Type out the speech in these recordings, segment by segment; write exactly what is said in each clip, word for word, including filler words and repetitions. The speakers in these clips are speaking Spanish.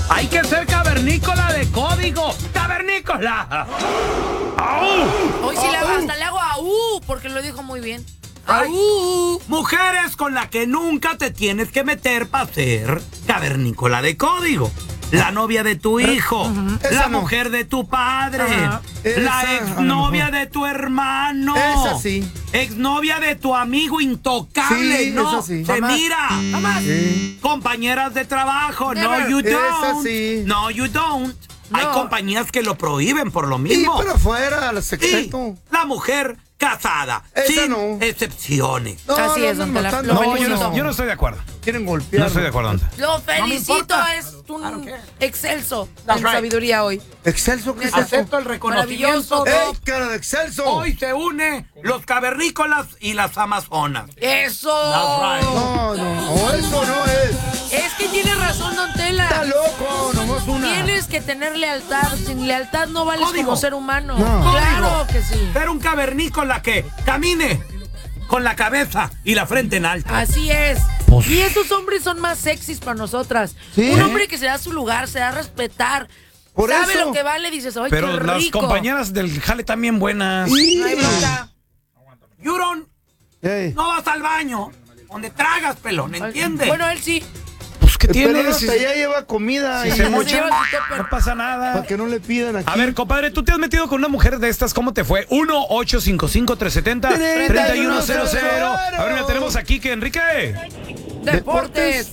Hay que ser cavernícola de código. ¡Cavernícola! ¡Au! Hoy sí le hago, hasta le hago aú, porque lo dijo muy bien. ¡Aú! Mujeres con las que nunca te tienes que meter para ser cavernícola de código. La novia de tu hijo, uh-huh. la no. mujer de tu padre, uh-huh. la Esa, exnovia de tu hermano, esa sí. exnovia de tu amigo intocable, sí, no, sí. se Jamás. mira, jamás. Sí. Compañeras de trabajo, Never. no you don't, Esa sí. no you don't. No. Hay compañías que lo prohíben por lo Sí, mismo. pero afuera, las Y excepto. la mujer casada, Esa sin no. excepciones. No, Así no, es, no, don Tela. matando. Lo No, yo felicito. no, yo no estoy de acuerdo. Quieren golpear. No estoy de acuerdo. Anta. Lo No me felicito, importa. es un I don't care. excelso That's en right. sabiduría hoy. Excelso, ¿qué es Acepto eso? el reconocimiento Maravilloso. de ¡Ey, cara de excelso! hoy se une los cavernícolas y las amazonas. ¡Eso! That's right. No, no, eso no es. Es que tiene razón, don Tela. Está loco, nomás una. Tienes que tener lealtad. Sin lealtad no vales Código. como ser humano. No. Claro que sí. Ser un cavernícola que camine con la cabeza y la frente en alto. Así es. Pues- Y esos hombres son más sexys para nosotras. Sí. Un hombre que se da su lugar, se da a respetar. Por sabe eso. lo que vale, dices, ¡ay, Pero qué las rico! compañeras del jale también buenas. Sí. No hay bronca. You don't, Ey. no vas al baño donde tragas, pelón, ¿entiendes? Bueno, él sí. Pues, ¿qué El pelón tienes? hasta allá lleva comida Si y se Se mocha, lleva su topper. no pasa nada. para que no le pidan aquí. A ver, compadre, tú te has metido con una mujer de estas, ¿cómo te fue? uno ocho cinco cinco tres siete cero tres uno cero cero. A ver, mira, tenemos aquí que Enrique. Deportes.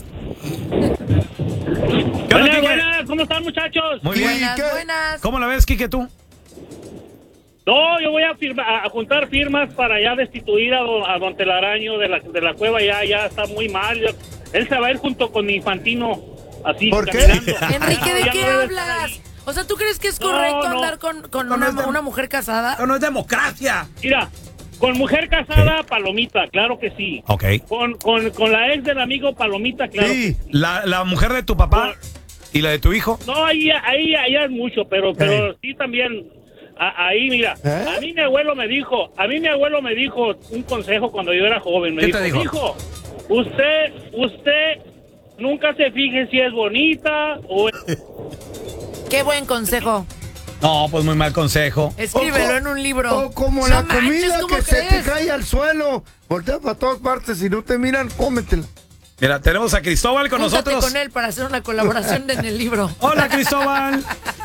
¿Qué onda, Buenas, Quique? buenas, ¿cómo están, muchachos? Muy bien. Buenas, ¿qué? buenas. ¿Cómo la ves, Quique, tú? No, yo voy a, firma, a juntar firmas para ya destituir a don, a don Telaraño de la, de la cueva, ya, ya está muy mal. Yo- él se va a ir junto con mi Infantino, así, ¿Por qué? caminando. Enrique, ¿de Ya qué no debe estar hablas? ahí. O sea, ¿tú crees que es No, correcto no. andar con, con No, una, no es de- una mujer casada? Eso no es democracia. Mira, con mujer casada, Palomita, claro que sí. Ok. Con, con, con la ex del amigo, Palomita, claro. Sí. La, la mujer de tu papá y la de tu hijo. No, ahí, ahí, ahí es mucho, pero, pero Ey. sí también, a- ahí mira, ¿Eh? a mí mi abuelo me dijo, a mí mi abuelo me dijo un consejo cuando yo era joven, me ¿Qué dijo, te dijo? hijo, usted, usted nunca se fije si es bonita o... Qué buen consejo. No, pues muy mal consejo. Escríbelo O- en un libro. O como No la manches, comida ¿cómo que se te crees? cae al suelo. Voltea para todas partes. Si no te miran, cómetela. Mira, tenemos a Cristóbal con Júntate nosotros. con él para hacer una colaboración en el libro. Hola, Cristóbal.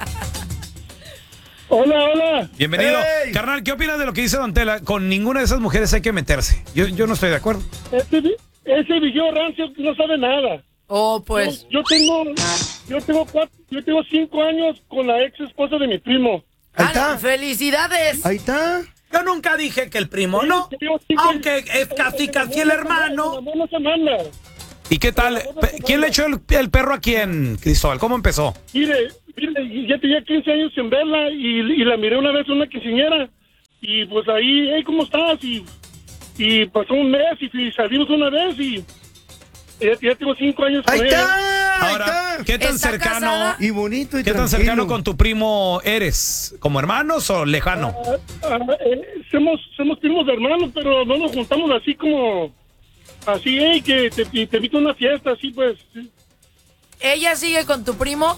Hola, hola. Bienvenido. Ey. Carnal, ¿qué opinas de lo que dice Don Tela? Con ninguna de esas mujeres hay que meterse. Yo, yo no estoy de acuerdo. Ese, ese Villo Rancio no sabe nada. Oh, pues. Yo, yo tengo, yo tengo cuatro, yo tengo cinco años con la ex esposa de mi primo. Ahí Ah, está. ¡Felicidades! Ahí está. Yo nunca dije que el primo no, aunque es casi casi el hermano. El amor no se manda. ¿Y qué tal? Pe- ¿Quién le echó el, el perro a quién, Cristóbal? ¿Cómo empezó? Mire, mire, ya tenía quince años sin verla y, y la miré una vez en una quinceañera. Y pues ahí, hey, ¿cómo estás? Y, y pasó un mes y, y salimos una vez y ya, ya tengo cinco años con Ahí ella. está. Ahí Ahora, está. ¿qué tan ¿Está cercano? casada? Y bonito y ¿Qué tan tranquilo. cercano con tu primo eres? ¿Como hermanos o lejano? Ah, ah, eh, somos, somos primos de hermanos, pero no nos juntamos así como... Así, hey, que te, te invito a una fiesta, así pues. sí. ¿Ella sigue con tu primo?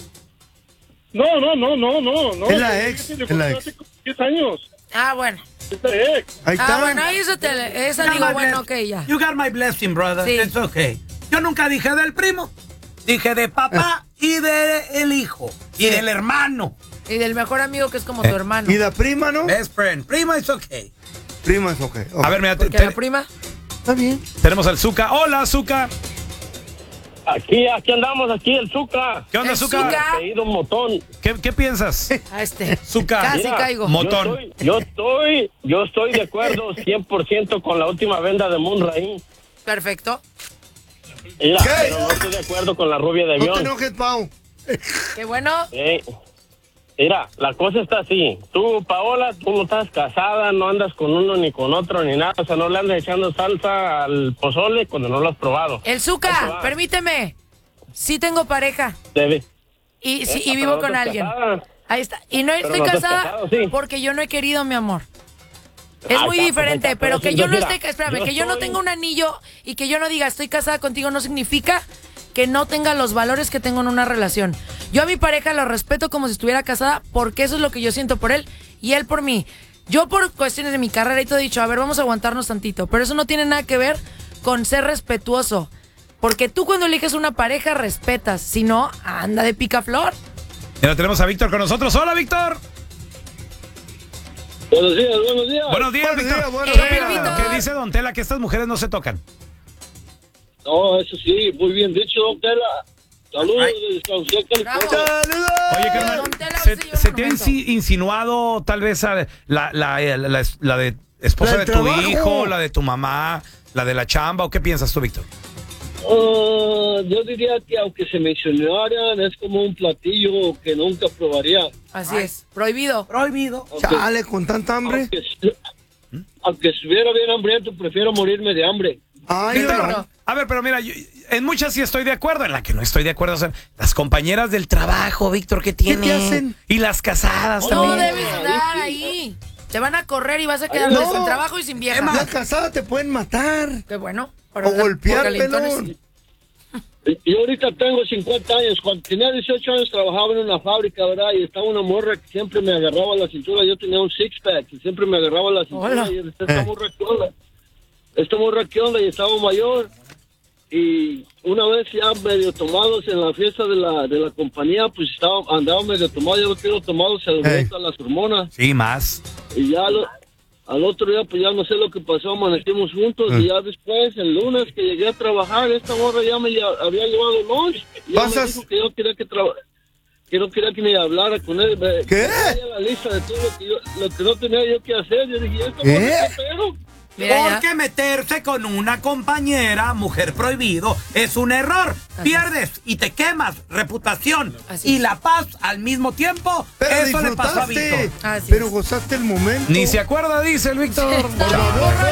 No, no, no, no, no. no. Es la ex, Se le es la conoció ex. hace como diez años. Ah, bueno. Es la ex. Ahí está. Ah, bueno, ahí eso te, esa You digo, got my bueno, bless- ok, ya. You got my blessing, brother. Sí. It's okay. Yo nunca dije del primo. Dije de papá y del hijo. Y del hermano. Y del mejor amigo que es como Eh, tu hermano. Y la prima, ¿no? Best friend. Primo is okay. Prima es ok. ok. A ver, mira, te- Porque te- la prima... Está bien. tenemos al Zuka. Hola, Zuka. Aquí, aquí andamos, aquí el Zuka. ¿Qué onda, El Zuka? Zuka. Pedido un motón. ¿Qué, qué piensas? A este. Zuka. Casi Mira, caigo. Mo- Motón. Yo estoy, yo estoy, yo estoy de acuerdo cien por ciento con la última venda de Munraín. Perfecto. Mira, ¿Qué? pero no estoy de acuerdo con la rubia de No te avión. enojes, Pau. Qué bueno. Eh, mira, la cosa está así. Tú, Paola, tú no estás casada, no andas con uno ni con otro ni nada. O sea, no le andas echando salsa al pozole cuando no lo has probado. El Ahí te Zuka, va. permíteme. Sí tengo pareja. Debe. Y, sí, Eh, y pero vivo no con estás alguien. casada. Ahí está. Y no estoy no estás casada casado, sí. porque yo no he querido, mi amor. Es Ah, muy está, diferente, perfecto, pero pero que sí, yo no mira, esté, espérame, yo que yo no estoy- tenga un anillo y que yo no diga estoy casada contigo no significa que no tenga los valores que tengo en una relación. Yo a mi pareja lo respeto como si estuviera casada porque eso es lo que yo siento por él y él por mí. Yo por cuestiones de mi carrera y todo he dicho, a ver, vamos a aguantarnos tantito. Pero eso no tiene nada que ver con ser respetuoso. Porque tú cuando eliges una pareja respetas. Si no, anda de picaflor. Ya tenemos a Víctor con nosotros. ¡Hola, Víctor! Buenos días, buenos días. Buenos días, Buenos Víctor. días, buenos días. ¿Qué- Víctor. ¿Qué dice Don Tela? Que estas mujeres no se tocan. No, eso sí, muy bien dicho, don Tela. Saludos desde San José, California. ¡Saludos! Oye, carnal, Don Tela, ¿se, usted lleva se un te ha momento. insi- insinuado tal vez a la, la, la, la- la de esposa La de del tu trabajo. hijo, la de tu mamá, la de la chamba? ¿O qué piensas tú, Víctor? Ah, yo diría que aunque se mencionaran, es como un platillo que nunca probaría. Así es, prohibido. Prohibido. Aunque, Chale, con tanta hambre. aunque, si- aunque estuviera bien hambriento, prefiero morirme de hambre. Ay, Víctor, no. a ver, pero mira, yo- en muchas sí estoy de acuerdo, en la que no estoy de acuerdo son las compañeras del trabajo, Víctor, ¿qué tienen? te hacen? Y las casadas No también. debes andar ahí. Te van a correr y vas a quedar No. sin trabajo y sin vieja. La casada te pueden matar. Qué bueno. O Por- golpear, por calentones. pelón. Yo ahorita tengo cincuenta años. Cuando tenía dieciocho años trabajaba en una fábrica, ¿verdad? Y estaba una morra que siempre me agarraba la cintura. Yo tenía un six-pack y siempre me agarraba la cintura. Hola. Y esta Eh. morra, ¿qué onda? Esta morra, ¿qué onda? Y estaba mayor. Y una vez ya medio tomados en la fiesta de la, de la compañía, pues estaba, andaba medio tomado. Yo no quiero tomado, se alborotan las hormonas. Sí, más. Y ya lo- al otro día, pues ya no sé lo que pasó, amanecimos juntos. Y ya después, el lunes que llegué a trabajar, esta morra ya me ya- había llevado lunch. Y ya me ¿Pasas? dijo que yo quería que traba- que no quería que ni hablara con él. Me- ¿Qué? me traía la lista de todo lo que, yo, lo que no tenía yo que hacer. Yo dije, ¿esta ¿Qué? morra qué pedo? Mira ya. Porque meterse con una compañera, mujer prohibido, es un error. Así Pierdes y te quemas reputación Así y es. la paz al mismo tiempo. Pero Eso le pasó a disfrutaste. Víctor. Así Pero es. gozaste el momento. Ni se acuerda, dice el Víctor. No, borracho.